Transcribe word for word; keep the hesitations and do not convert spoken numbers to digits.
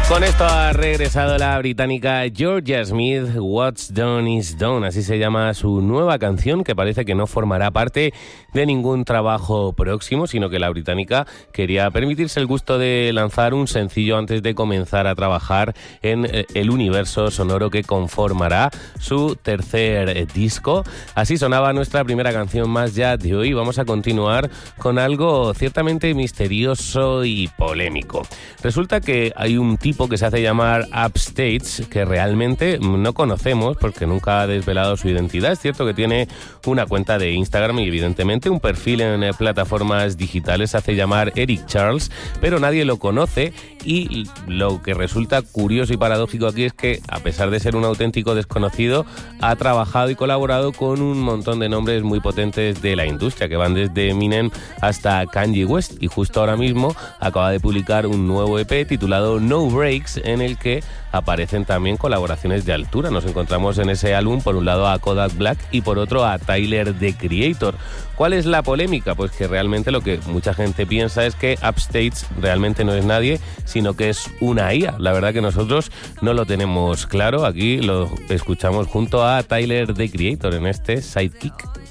Con esto ha regresado la británica Georgia Smith. What's Done is Done, así se llama su nueva canción, que parece que no formará parte de ningún trabajo próximo, sino que la británica quería permitirse el gusto de lanzar un sencillo antes de comenzar a trabajar en el universo sonoro que conformará su tercer disco. Así sonaba nuestra primera canción más ya de hoy. Vamos a continuar con algo ciertamente misterioso y polémico. Resulta que hay un tipo que se hace llamar Upstage, que realmente no conocemos porque nunca ha desvelado su identidad. Es cierto que tiene una cuenta de Instagram y evidentemente un perfil en plataformas digitales, se hace llamar Eric Charles, pero nadie lo conoce, y lo que resulta curioso y paradójico aquí es que, a pesar de ser un auténtico desconocido, ha trabajado y colaborado con un montón de nombres muy potentes de la industria, que van desde Eminem hasta Kanye West, y justo ahora mismo acaba de publicar un nuevo E P titulado No Breaks, en el que aparecen también colaboraciones de altura. Nos encontramos en ese álbum por un lado a Kodak Black y por otro a Tyler, The Creator. ¿Cuál es la polémica? Pues que realmente lo que mucha gente piensa es que Upstage realmente no es nadie, sino que es una I A. La verdad que nosotros no lo tenemos claro. Aquí lo escuchamos junto a Tyler, The Creator en este Sidekick.